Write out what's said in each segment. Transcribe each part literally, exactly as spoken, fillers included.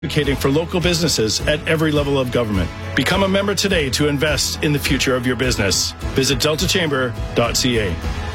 Advocating for local businesses at every level of government. Become a member today to invest in the future of your business. Visit delta chamber dot c a.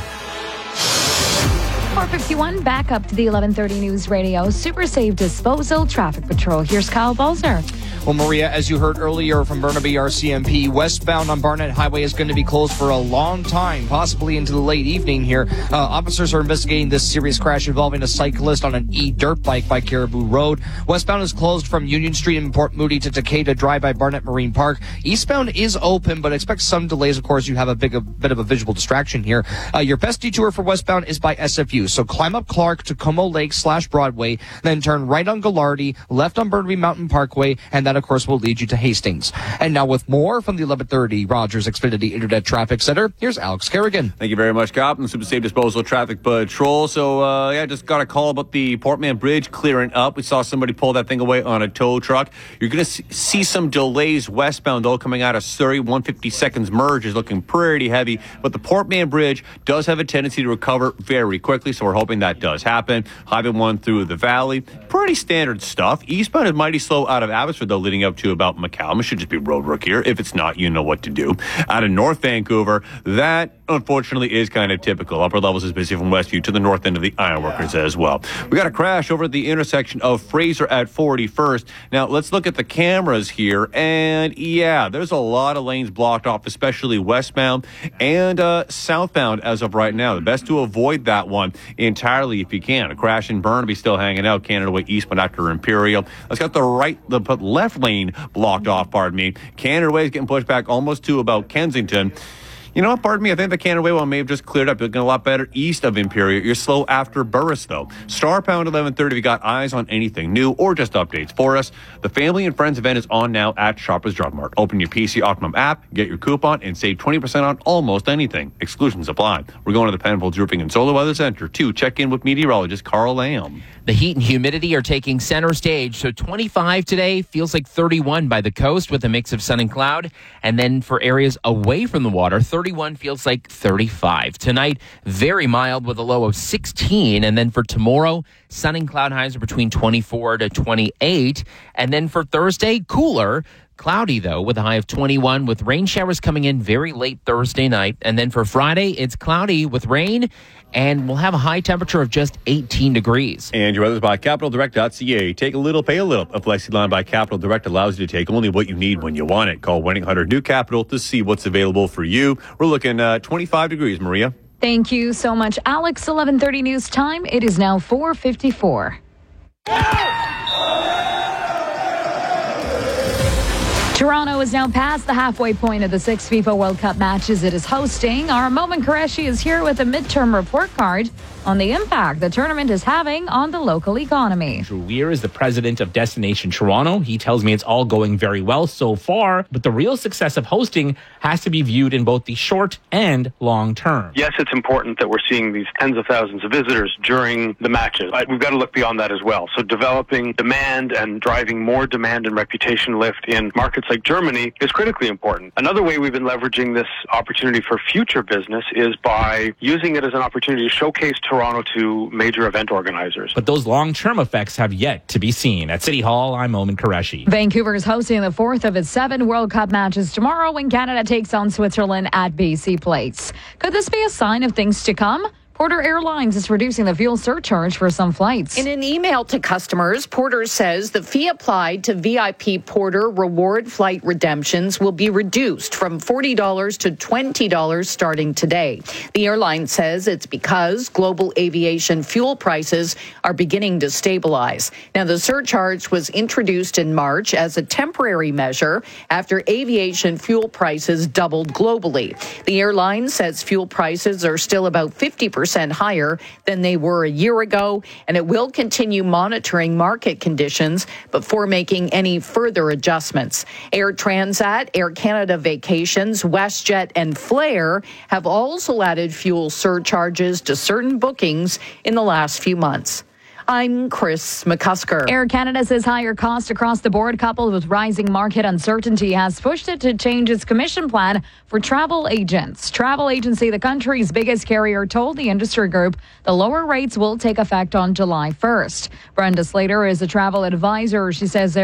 four fifty-one, back up to the eleven thirty News Radio Super Safe Disposal Traffic Patrol. Here's Kyle Balzer. Well, Maria, as you heard earlier from Burnaby R C M P, westbound on Barnett Highway is going to be closed for a long time, possibly into the late evening here. Uh, officers are investigating this serious crash involving a cyclist on an e-dirt bike by Caribou Road. Westbound is closed from Union Street in Port Moody to Takeda Drive by Barnett Marine Park. Eastbound is open, but expect some delays. Of course, you have a big a bit of a visual distraction here. Uh, your best detour for westbound is by S F U. So climb up Clark to Como Lake slash Broadway, then turn right on Gallardi, left on Burnaby Mountain Parkway, and that, of course, will lead you to Hastings. And now with more from the eleven thirty Rogers Xfinity Internet Traffic Center, here's Alex Kerrigan. Thank you very much, Cop, and Super Safe Disposal Traffic Patrol. So, uh, yeah, just got a call about the Portman Bridge clearing up. We saw somebody pull that thing away on a tow truck. You're going to see some delays westbound, though, coming out of Surrey. one fifty-seconds merge is looking pretty heavy, but the Portman Bridge does have a tendency to recover very quickly, so we're hoping that does happen. Highway one through the valley, pretty standard stuff. Eastbound is mighty slow out of Abbotsford, though, leading up to about McCallum. It should just be road work here. If it's not, you know what to do. Out of North Vancouver, that unfortunately is kind of typical. Upper levels is busy from Westview to the north end of the Ironworkers as well. We got a crash over at the intersection of Fraser at forty-first. Now, let's look at the cameras here. And yeah, there's a lot of lanes blocked off, especially westbound and uh, southbound as of right now. The best to avoid that one entirely if you can. A crash in Burnaby still hanging out, Canada Way eastbound after Imperial. Let's got the right, the left lane blocked off, pardon me. Canada Way is getting pushed back almost to about Kensington. You know what, pardon me, I think the Canada Way one may have just cleared up. You're looking a lot better east of Imperial. You're slow after Burris, though. Star Pound eleven thirty if you got eyes on anything new or just updates for us. The Family and Friends event is on now at Shoppers Drug Mart. Open your P C Optimum app, get your coupon, and save twenty percent on almost anything. Exclusions apply. We're going to the Penfolds Roofing and Solar Weather Center to check in with meteorologist Carl Lamb. The heat and humidity are taking center stage. So twenty-five today, feels like thirty-one by the coast with a mix of sun and cloud. And then for areas away from the water, thirty-one feels like thirty-five. Tonight, very mild with a low of sixteen. And then for tomorrow, sun and cloud highs are between twenty-four to twenty-eight. And then for Thursday, cooler. Cloudy, though, with a high of twenty-one, with rain showers coming in very late Thursday night. And then for Friday, it's cloudy with rain, and we'll have a high temperature of just eighteen degrees. And your weather's by capital direct dot c a. Take a little, pay a little. A FlexiLine by Capital Direct allows you to take only what you need when you want it. Call one eight hundred new capital to see what's available for you. We're looking at uh, twenty-five degrees, Maria. Thank you so much, Alex. eleven thirty News Time. It is now four fifty-four. Toronto is now past the halfway point of the six FIFA World Cup matches it is hosting. Our Momin Qureshi is here with a midterm report card on the impact the tournament is having on the local economy. Drew Weir is the president of Destination Toronto. He tells me it's all going very well so far, but the real success of hosting has to be viewed in both the short and long term. Yes, it's important that we're seeing these tens of thousands of visitors during the matches. We've got to look beyond that as well. So developing demand and driving more demand and reputation lift in markets like Germany is critically important. Another way we've been leveraging this opportunity for future business is by using it as an opportunity to showcase Toronto to major event organizers. But those long-term effects have yet to be seen. At City Hall, I'm Momin Qureshi. Vancouver is hosting the fourth of its seven World Cup matches tomorrow when Canada takes on Switzerland at B C Place. Could this be a sign of things to come? Porter Airlines is reducing the fuel surcharge for some flights. In an email to customers, Porter says the fee applied to V I P Porter reward flight redemptions will be reduced from forty dollars to twenty dollars starting today. The airline says it's because global aviation fuel prices are beginning to stabilize. Now, the surcharge was introduced in March as a temporary measure after aviation fuel prices doubled globally. The airline says fuel prices are still about fifty percent higher than they were a year ago, and it will continue monitoring market conditions before making any further adjustments. Air Transat, Air Canada Vacations, WestJet, and Flair have also added fuel surcharges to certain bookings in the last few months. I'm Chris McCusker. Air Canada says higher costs across the board, coupled with rising market uncertainty, has pushed it to change its commission plan for travel agents. Travel agency, the country's biggest carrier, told the industry group the lower rates will take effect on July first. Brenda Slater is a travel advisor. She says